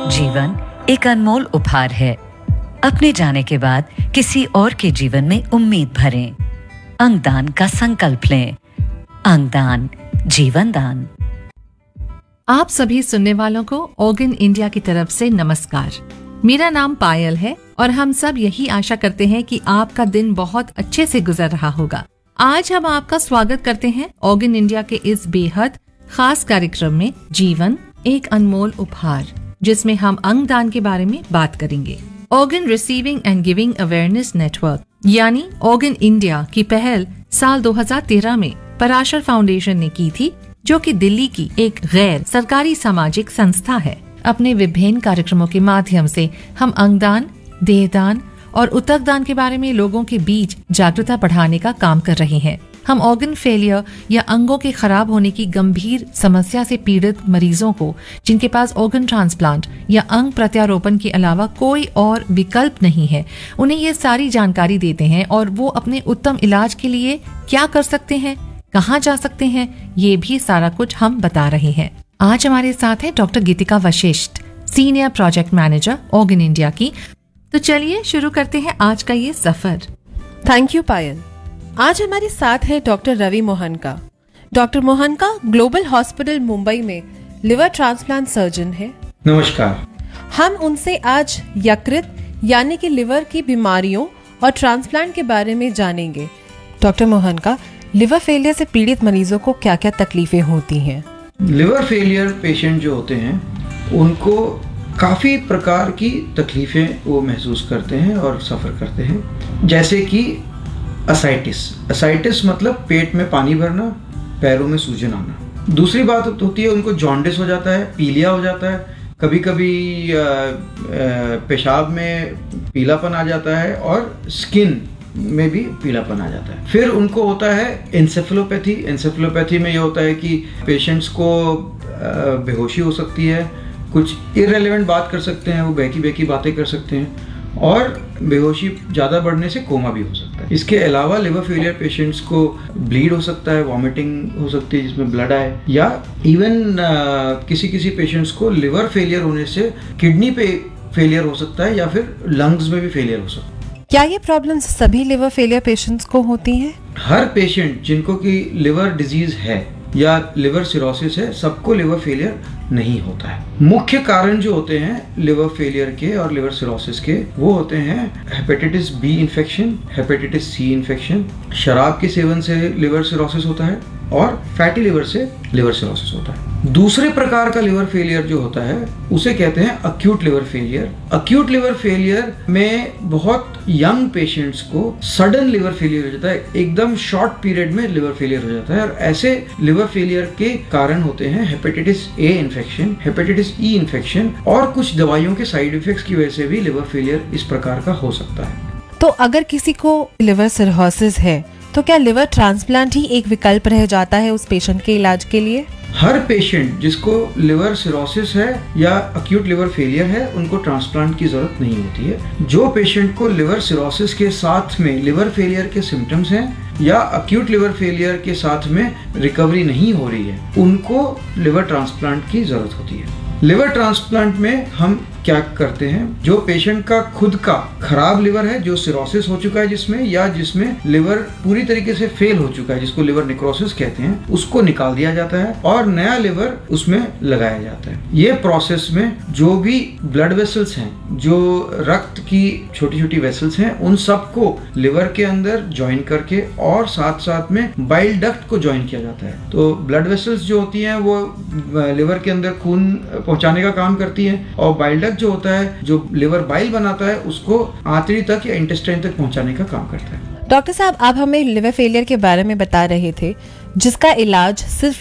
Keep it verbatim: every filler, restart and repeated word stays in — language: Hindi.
जीवन एक अनमोल उपहार है। अपने जाने के बाद किसी और के जीवन में उम्मीद भरें। अंगदान का संकल्प लें। अंगदान जीवन दान। आप सभी सुनने वालों को ऑर्गन इंडिया की तरफ से नमस्कार। मेरा नाम पायल है और हम सब यही आशा करते हैं कि आपका दिन बहुत अच्छे से गुजर रहा होगा। आज हम आपका स्वागत करते हैं ऑर्गन इंडिया के इस बेहद खास कार्यक्रम में, जीवन एक अनमोल उपहार, जिसमें हम अंगदान के बारे में बात करेंगे। Organ receiving end giving awareness network यानी ऑर्गन इंडिया की पहल साल दो हज़ार तेरह में पराशर फाउंडेशन ने की थी, जो कि दिल्ली की एक गैर सरकारी सामाजिक संस्था है। अपने विभिन्न कार्यक्रमों के माध्यम से हम अंगदान, देहदान और उतकदान के बारे में लोगों के बीच जागरूकता बढ़ाने का काम कर रहे हैं। हम ऑर्गन फेलियर या अंगों के खराब होने की गंभीर समस्या से पीड़ित मरीजों को, जिनके पास ऑर्गन ट्रांसप्लांट या अंग प्रत्यारोपण के अलावा कोई और विकल्प नहीं है, उन्हें ये सारी जानकारी देते हैं और वो अपने उत्तम इलाज के लिए क्या कर सकते हैं, कहाँ जा सकते हैं, ये भी सारा कुछ हम बता रहे हैं। आज हमारे साथ है डॉक्टर गीतिका Vashishtha, senior project manager organ India की। तो चलिए शुरू करते हैं आज का ये सफर। थैंक यू पायल। आज हमारे साथ है doctor Ravi मोहनका। Doctor मोहनका global hospital Mumbai में लिवर ट्रांसप्लांट सर्जन है। नमस्कार। हम उनसे आज यकृत यानी कि लिवर की बीमारियों और ट्रांसप्लांट के बारे में जानेंगे। डॉक्टर मोहनका, लिवर फेलियर से पीड़ित मरीजों को क्या क्या तकलीफें होती हैं? लिवर फेलियर पेशेंट जो होते हैं उनको काफ़ी प्रकार की तकलीफ़ें वो महसूस करते हैं और सफ़र करते हैं, जैसे कि असाइटिस। असाइटिस मतलब पेट में पानी भरना, पैरों में सूजन आना। दूसरी बात होती है उनको जॉन्डिस हो जाता है, पीलिया हो जाता है, कभी कभी पेशाब में पीलापन आ जाता है और स्किन में भी पीलापन आ जाता है। फिर उनको होता है एंसेफेलोपैथी। एंसेफेलोपैथी में ये होता है कि पेशेंट्स को बेहोशी हो सकती है, कुछ इररिलेवेंट बात कर सकते हैं, वो बहकी बहकी बातें कर सकते हैं और बेहोशी ज़्यादा बढ़ने से कोमा भी हो सकता है। इसके अलावा लिवर फेलियर पेशेंट्स को ब्लीड हो सकता है, वॉमिटिंग हो सकती है जिसमें ब्लड आए, या इवन किसी किसी पेशेंट्स को लिवर फेलियर होने से किडनी पे फेलियर हो सकता है या फिर लंग्स में भी फेलियर हो सकता है। क्या ये प्रॉब्लम्स सभी लिवर फेलियर पेशेंट्स को होती हैं? हर पेशेंट जिनको की लिवर डिजीज है या लिवर सिरोसिस है, सबको लिवर फेलियर नहीं होता है। मुख्य कारण जो होते हैं लिवर फेलियर के और लिवर सिरोसिस के, वो होते हैं hepatitis B infection, hepatitis C infection, शराब के सेवन से लिवर सिरोसिस होता है और फैटी लिवर से लिवर सिरोसिस होता है। दूसरे प्रकार का लिवर फेलियर जो होता है उसे कहते हैं acute liver failure. Acute liver failure में बहुत यंग पेशेंट्स को सडन लिवर फेलियर हो जाता है, एकदम शॉर्ट पीरियड में लिवर फेलियर हो जाता है। और ऐसे लिवर फेलियर के कारण होते हैं hepatitis A infection, hepatitis E infection और कुछ दवाइयों के साइड इफेक्ट्स की वजह से भी लिवर फेलियर इस प्रकार का हो सकता है। तो अगर किसी को लिवर सिरोसिस है तो क्या लिवर ट्रांसप्लांट ही एक विकल्प रह जाता है उस पेशेंट के इलाज के लिए? हर पेशेंट जिसको लिवर सिरोसिस है या अक्यूट लिवर फेलियर है उनको ट्रांसप्लांट की जरूरत नहीं होती है। जो पेशेंट को लिवर सिरोसिस के साथ में लिवर फेलियर के सिम्टम्स हैं या अक्यूट लिवर फेलियर के साथ में रिकवरी नहीं हो रही है, उनको लिवर ट्रांसप्लांट की जरूरत होती है। लिवर ट्रांसप्लांट में हम क्या करते हैं, जो पेशेंट का खुद का खराब लिवर है, जो सिरोसिस हो चुका है जिसमें, या जिसमें लिवर पूरी तरीके से फेल हो चुका है, जिसको लिवर नेक्रोसिस कहते हैं, उसको निकाल दिया जाता है और नया लिवर उसमें लगाया जाता है। ये प्रोसेस में जो भी ब्लड वेसल्स हैं, जो रक्त की छोटी छोटी वेसल्स हैं, उन सबको लिवर के अंदर ज्वाइन करके और साथ साथ में बाइल डक्ट को ज्वाइन किया जाता है। तो ब्लड वेसल्स जो होती हैं वो लिवर के अंदर खून पहुंचाने का काम करती है और बाइल जो होता है, जो लिवर बाइल बनाता है, उसको आंतड़ी तक या इंटेस्टाइन तक पहुंचाने का काम करता है। डॉक्टर साहब, आप हमें लिवर फेलियर के बारे में बता रहे थे, जिसका इलाज सिर्फ